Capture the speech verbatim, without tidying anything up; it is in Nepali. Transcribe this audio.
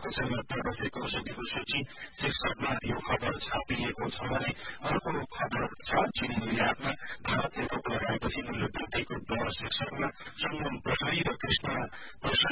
भएको छैन। प्रवासी औषधिको सूची शीर्षकमा यो खबर छापिएको छ भने अर्को खबर छ चिनी निर्यातमा भारतले रोक लगाएपछि मूल्य वृद्धिको दर शीर्षकमा सुमन प्रसाई र कृष्ण प्रसाई